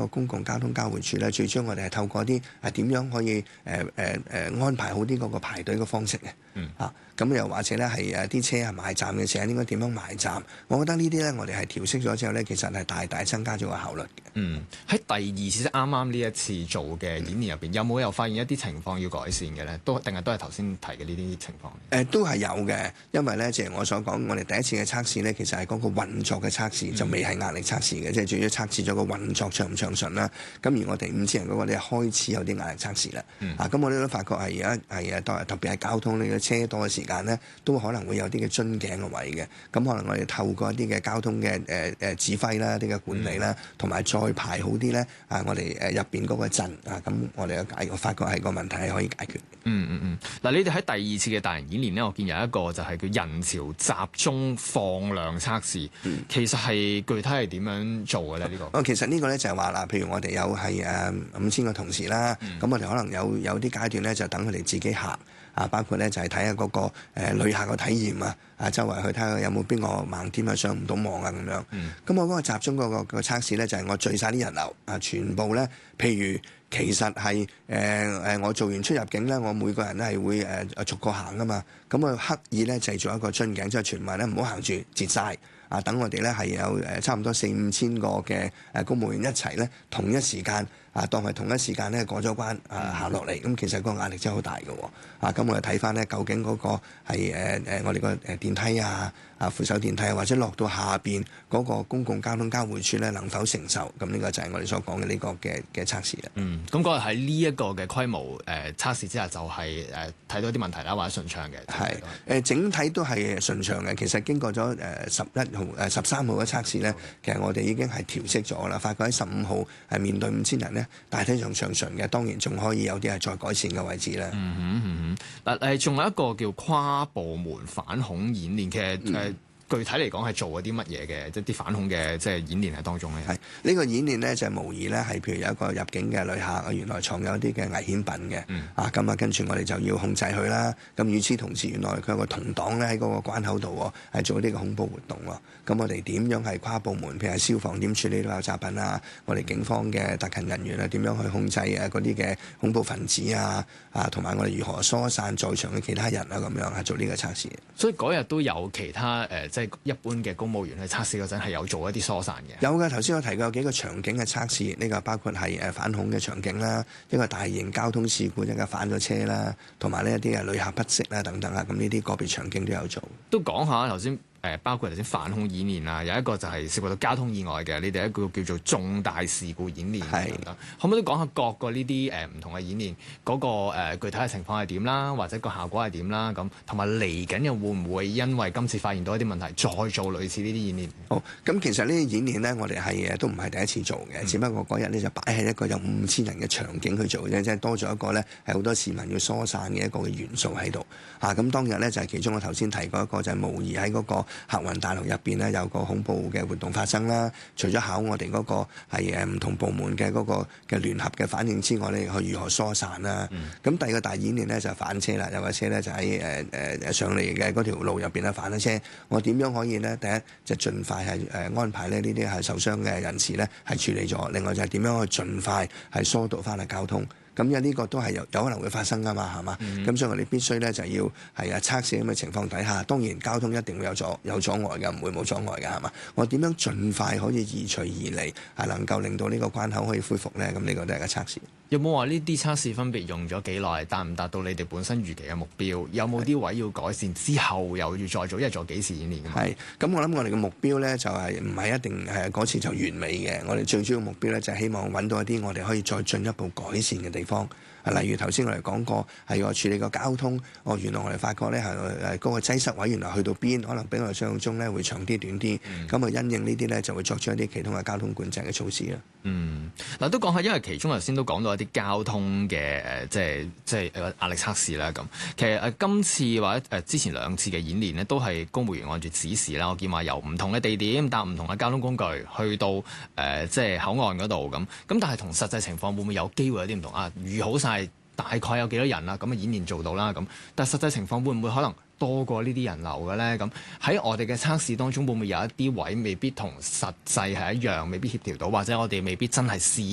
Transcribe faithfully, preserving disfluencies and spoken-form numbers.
個公共交通交匯處咧，最終我哋係透過啲係點樣可以誒誒誒安排好啲嗰個排隊嘅方式嘅。嗯啊，咁又或者咧係誒啲車係埋站嘅時候應該點樣埋站？我覺得呢啲咧我哋係調適咗之後咧，其實係大大增加咗個效率嘅。 嗯，喺第二次即啱啱呢一次做嘅演練入邊，有冇又發現一啲情況要改善嘅咧？都定係都係頭先提嘅呢啲情況？誒、 呃，都係有嘅，因為咧，正如我所講，我哋第一次嘅測試咧，其實係嗰個運作嘅測試，就未係壓力測試嘅，即係主要測試咗個運作暢唔暢順啦。咁而我哋五千人嗰個咧開始有啲壓力測試啦。嗯、啊，咁我哋都發覺係而家係誒，特別係交通呢個車多嘅時間咧，都可能會有啲嘅樽頸嘅位嘅。咁可能我哋透過一啲嘅交通嘅誒誒指揮啦、啲嘅管理啦，同埋、嗯、再排好啲咧，啊，我哋誒入邊嗰個陣啊，咁我哋嘅解，我發覺係個問題係可以解決。 嗯嗯嗯。嗱、嗯，你哋喺第二次嘅大型演練咧，我見有一個就係叫人潮集中放量測試，嗯、其實係具體係點樣做嘅咧？呢、呢個？哦， 其實呢個咧就係話啦，譬如我哋有係誒五千個同事啦，咁、嗯、我哋可能有有啲階段咧就等佢哋自己行。啊，包括咧就係睇下嗰個誒、呃、旅客嘅體驗啊，啊周圍去睇下有冇邊個盲點啊上唔到網啊咁樣。咁、嗯、我嗰個集中嗰、那個、那個測試咧就係、是、我聚晒啲人流啊，全部咧，譬如其實係誒誒我做完出入境咧，我每個人咧係會誒、呃、逐個行噶嘛。咁我刻意咧製造一個樽頸，即係全民咧唔好行住截晒。啊，等我哋咧係有誒差唔多四五千個嘅誒公務員一齊咧同一時間。啊，當係同一時間咧過咗關，啊行落嚟，咁其實個壓力真係好大嘅喎。啊，咁我哋睇翻咧，究竟嗰個係誒誒我哋個誒電梯啊、啊扶手電梯啊，或者落到下邊嗰個公共交通交匯處咧，能否承受？咁呢個就係我哋所講嘅呢個嘅嘅測試啦。 嗯，咁嗰日喺呢一個嘅規模誒、呃、測試之下，就係誒睇到啲問題啦，或者順暢嘅。係誒、 呃，整體都係順暢嘅。其實經過咗誒十一號誒十三號嘅測試咧，其實我哋已經係調適咗啦。發覺喺十五號係面對五千人咧。大體上暢順嘅，當然仲可以有啲係再改善嘅位置啦。 嗯哼嗯哼，嗱誒，仲有一個叫跨部門反恐演練，其實誒。嗯具體嚟講係做咗啲乜嘢嘅，即係啲反恐嘅即係演練喺當中咧。係呢、 呢個演練咧就係、模擬咧係譬如有一個入境嘅旅客，原來藏有一啲嘅危險品嘅，嗯、啊咁啊跟住我哋就要控制佢啦。咁與此同時，原來佢有個同黨咧喺嗰個關口度係做呢個恐怖活動喎。咁我哋點樣係跨部門，譬如係消防點處理爆炸品啊，我哋警方嘅特勤人員啊點樣去控制啊嗰啲嘅恐怖分子啊，啊同埋我哋如何疏散在場嘅其他人啊咁樣係做呢個測試。 所以嗰日都有其他誒、呃、即係一般嘅公務員去測試嗰陣係有做一啲疏散嘅。有嘅，頭先我提過有幾個場景嘅測試，呢、呢個包括係誒反恐嘅場景啦，一個大型交通事故一架反咗車啦，同埋呢一啲誒旅客不適啦等等啊，咁呢啲個別場景都有做。 都講下頭先。誒包括頭先反恐演練啊，有一個就係涉及到交通意外嘅，你哋一個叫做重大事故演練等等，是可唔可以都講下各個呢啲誒唔同嘅演練嗰、嗰個、呃、具體嘅情況係點啦，或者個效果係點啦，咁同埋嚟緊又會唔會因為今次發現到一啲問題，再做類似呢啲演練？ 好，咁其實呢啲演練呢，我哋係都唔係第一次做嘅，嗯、只不過嗰日呢就擺喺一個有五千人嘅場景去做啫，即係多咗一個呢係好多市民要疏散嘅一個嘅元素喺度。啊，咁當日呢，就係、是、其中我頭先提過一個就係模擬喺嗰個客運大樓入邊咧有個恐怖嘅活動發生啦，除咗考我哋嗰個係誒唔同部門嘅嗰個嘅聯合嘅反應之外咧，去如何疏散啦？咁、嗯、第二個大演練咧就係反車啦，有架車咧就喺誒誒上嚟嘅嗰條路入邊咧反咗車，我點樣可以咧？第一就盡快係誒安排咧呢啲係受傷嘅人士咧係處理咗，另外就係點樣去盡快係疏導翻嚟交通。咁因為呢個都係有有可能會發生噶嘛，係嘛？咁、嗯、所以我哋必須咧就要係啊測試咁嘅情況底下，當然交通一定會有阻有阻礙嘅，唔會冇阻礙嘅係嘛？我點樣盡快可以移除而嚟，係能夠令到呢個關口可以恢復咧？咁呢個都係個測試。 有冇話呢啲測試分別用咗幾耐，達唔達到你哋本身預期嘅目標？有冇啲位要改善之後又要再做？因為做幾次演練㗎嘛？係。咁我諗我哋嘅目標咧就係唔係一定係嗰次就完美嘅。我哋最主要目標咧就係希望揾到一啲我哋可以再進一步改善嘅地方。例如頭先我哋講過係我處理個交通，哦原來我哋發覺咧係誒嗰個擠塞位原來去到邊，可能比我哋想象中咧會長啲短啲，咁啊、嗯、因應呢啲咧就會作出一啲其他嘅交通管制嘅措施啦。 嗯，嗱都講下，因為其中頭先都講到一啲交通嘅誒，即係即係誒壓力測試啦。咁其實誒、呃、今次或者誒、呃、之前兩次嘅演練呢，都係公務員按住指示啦。我見話由唔同嘅地點搭唔同嘅交通工具去到誒、呃、即係口岸嗰度咁。咁但係同實際情況會唔會有機會有啲唔同啊？預好晒大概有幾多人啦？咁啊演練做到啦。咁但係實際情況會唔會可能多過呢啲人流嘅咧？咁喺我哋嘅測試當中，會唔會有一啲位未必同實際係一樣，未必協調到，或者我哋未必真係試